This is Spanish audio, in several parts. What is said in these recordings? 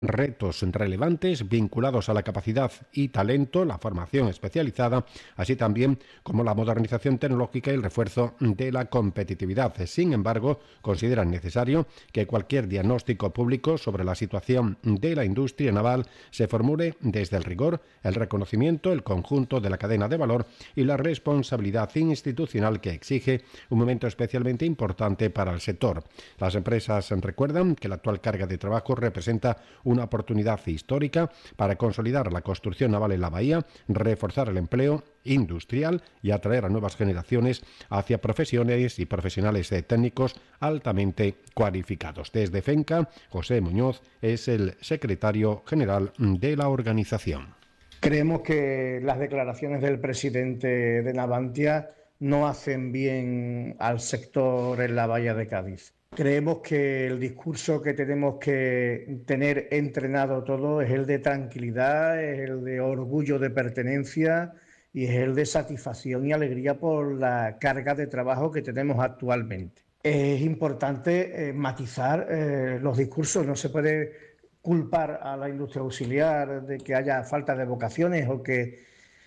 retos relevantes vinculados a la capacidad y talento, la formación especializada, así también como la modernización tecnológica y el refuerzo de la competitividad. Sin embargo, consideran necesario que cualquier diagnóstico público sobre la situación de la industria naval se formule desde el rigor, el reconocimiento, el conjunto de la cadena de valor y la responsabilidad institucional que exige un momento especialmente importante para el sector. Las empresas recuerdan que la actual carga de trabajo representa una oportunidad histórica para consolidar la construcción naval en la bahía, reforzar el empleo industrial y atraer a nuevas generaciones hacia profesiones y profesionales técnicos altamente cualificados. Desde FENCA, José Muñoz es el secretario general de la organización. Creemos que las declaraciones del presidente de Navantia no hacen bien al sector en la bahía de Cádiz. Creemos que el discurso que tenemos que tener entrenado todo es el de tranquilidad, es el de orgullo de pertenencia y es el de satisfacción y alegría por la carga de trabajo que tenemos actualmente. Es importante matizar los discursos, no se puede culpar a la industria auxiliar de que haya falta de vocaciones o que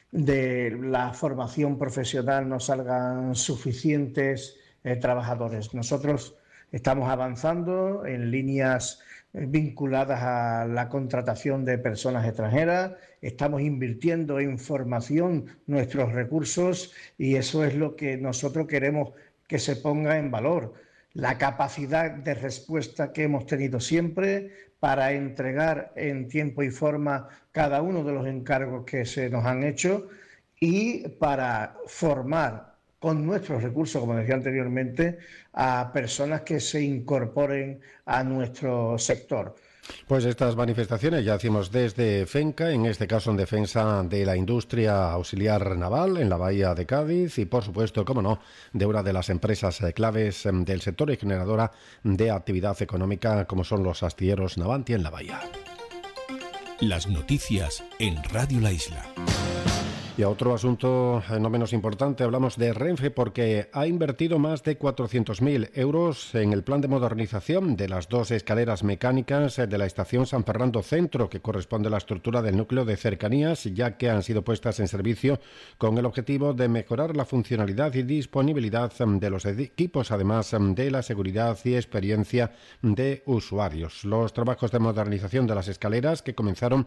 de la formación profesional no salgan suficientes trabajadores. Nosotros estamos avanzando en líneas vinculadas a la contratación de personas extranjeras, estamos invirtiendo en formación nuestros recursos y eso es lo que nosotros queremos que se ponga en valor. La capacidad de respuesta que hemos tenido siempre para entregar en tiempo y forma cada uno de los encargos que se nos han hecho y para formar con nuestros recursos, como decía anteriormente, a personas que se incorporen a nuestro sector. Pues estas manifestaciones ya hacemos desde FENCA, en este caso en defensa de la industria auxiliar naval en la bahía de Cádiz y, por supuesto, como no, de una de las empresas claves del sector y generadora de actividad económica como son los astilleros Navantia en la bahía. Las noticias en Radio La Isla. Y a otro asunto no menos importante, hablamos de Renfe porque ha invertido más de 400.000 euros en el plan de modernización de las dos escaleras mecánicas de la estación San Fernando Centro, que corresponde a la estructura del núcleo de cercanías, ya que han sido puestas en servicio con el objetivo de mejorar la funcionalidad y disponibilidad de los equipos, además de la seguridad y experiencia de usuarios. Los trabajos de modernización de las escaleras, que comenzaron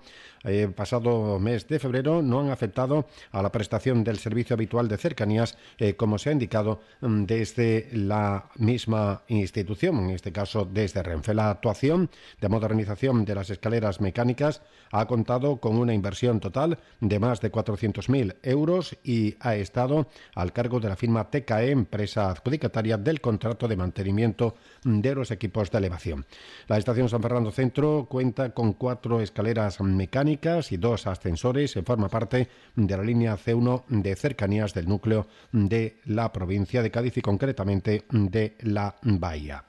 pasado mes de febrero, no han afectado a la prestación del servicio habitual de cercanías, como se ha indicado desde la misma institución, en este caso desde Renfe. La actuación de modernización de las escaleras mecánicas ha contado con una inversión total de más de 400.000 euros y ha estado al cargo de la firma TKE, empresa adjudicataria del contrato de mantenimiento de los equipos de elevación. La estación San Fernando Centro cuenta con 4 escaleras mecánicas y 2 ascensores, forma parte de la línea C1 de cercanías del núcleo de la provincia de Cádiz y concretamente de la Bahía.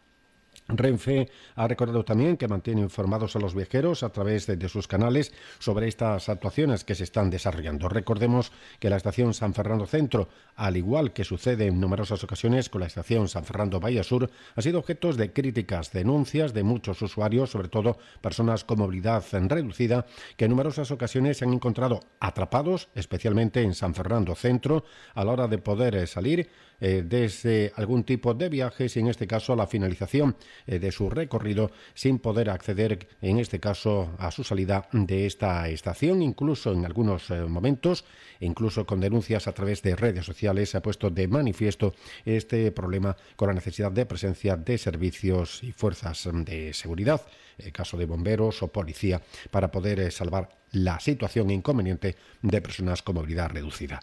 Renfe ha recordado también que mantiene informados a los viajeros a través de sus canales sobre estas actuaciones que se están desarrollando. Recordemos que la estación San Fernando Centro, al igual que sucede en numerosas ocasiones con la estación San Fernando Bahía Sur, ha sido objeto de críticas, denuncias de muchos usuarios, sobre todo personas con movilidad reducida, que en numerosas ocasiones se han encontrado atrapados, especialmente en San Fernando Centro, a la hora de poder salir desde algún tipo de viajes y en este caso a la finalización de su recorrido sin poder acceder en este caso a su salida de esta estación. Incluso en algunos momentos, incluso con denuncias a través de redes sociales, se ha puesto de manifiesto este problema con la necesidad de presencia de servicios y fuerzas de seguridad, caso de bomberos o policía, para poder salvar la situación inconveniente de personas con movilidad reducida.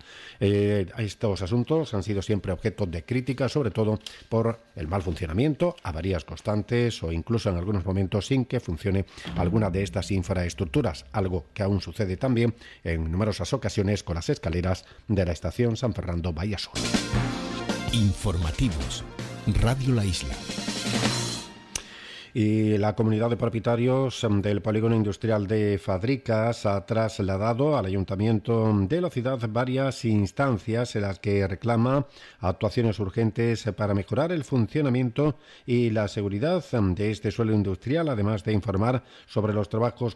Estos asuntos han sido siempre objeto de crítica, sobre todo por el mal funcionamiento, avarías constantes o incluso en algunos momentos sin que funcione alguna de estas infraestructuras, algo que aún sucede también en numerosas ocasiones con las escaleras de la estación San Fernando Bahía Sur. Informativos. Radio La Isla. Y la comunidad de propietarios del polígono industrial de Fadricas ha trasladado al ayuntamiento de la ciudad varias instancias en las que reclama actuaciones urgentes para mejorar el funcionamiento y la seguridad de este suelo industrial, además de informar sobre los trabajos